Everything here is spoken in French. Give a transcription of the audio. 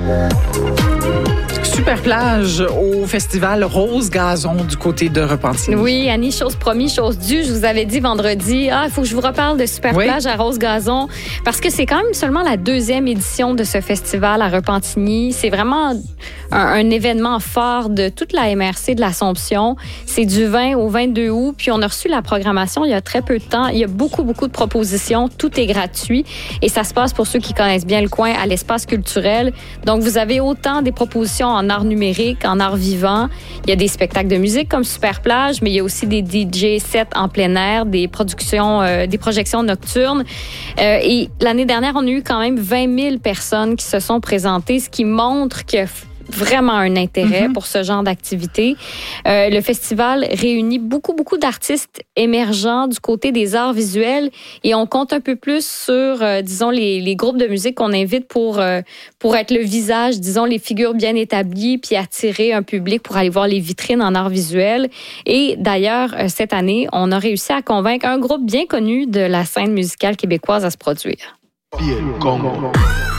Super plage au festival Rose Gazon du côté de Repentigny. Oui, Annie, chose promise, chose due. Je vous avais dit vendredi, il faut que je vous reparle de Super plage à Rose Gazon parce que c'est quand même seulement la 2e édition de ce festival à Repentigny. C'est vraiment un événement fort de toute la MRC de l'Assomption. C'est du 20 au 22 août. Puis on a reçu la programmation il y a très peu de temps. Il y a beaucoup de propositions. Tout est gratuit. Et ça se passe, pour ceux qui connaissent bien le coin, à l'espace culturel. Donc, vous avez autant des propositions en art numérique, en art vivant. Il y a des spectacles de musique comme Super plage, mais il y a aussi des DJ sets en plein air, des projections nocturnes. Et l'année dernière, on a eu quand même 20 000 personnes qui se sont présentées, ce qui montre que vraiment un intérêt pour ce genre d'activité. Le festival réunit beaucoup d'artistes émergents du côté des arts visuels et on compte un peu plus sur, disons, les groupes de musique qu'on invite pour être le visage, disons, les figures bien établies puis attirer un public pour aller voir les vitrines en arts visuels. Et d'ailleurs, cette année, on a réussi à convaincre un groupe bien connu de la scène musicale québécoise à se produire.